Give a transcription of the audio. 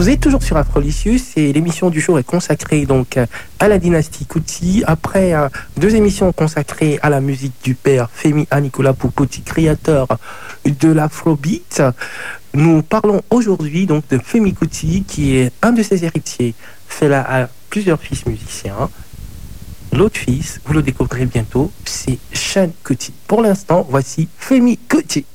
Vous êtes toujours sur Afrolicious et l'émission du jour est consacrée donc à la dynastie Kuti. Après deux émissions consacrées à la musique du père Femi Anikulapo Kuti, créateur de l'Afrobeat, nous parlons aujourd'hui donc de Femi Kuti qui est un de ses héritiers. Fela a plusieurs fils musiciens. L'autre fils, vous le découvrirez bientôt, c'est Sean Kuti. Pour l'instant, voici Femi Kuti.